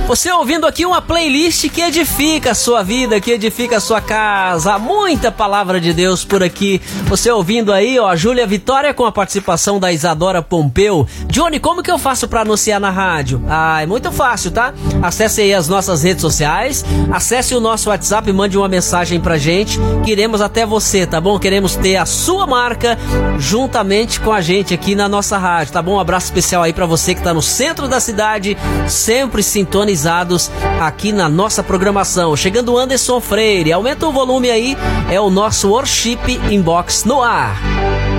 Você ouvindo aqui uma playlist que edifica a sua vida, que edifica a sua casa. Muita palavra de Deus por aqui. Você ouvindo aí, ó, a Júlia Vitória com a participação da Isadora Pompeu. Johnny, como que eu faço pra anunciar na rádio? Ah, é muito fácil, tá? Acesse aí as nossas redes sociais, acesse o nosso WhatsApp e mande uma mensagem pra gente. Queremos até você, tá bom? Queremos ter a sua marca juntamente com a gente aqui na nossa rádio, tá bom? Um abraço especial aí pra você que tá no centro da cidade, sempre sintonizados aqui na nossa programação. Chegando o Anderson Freire, aumenta o volume aí, é o nosso Worship Inbox no ar.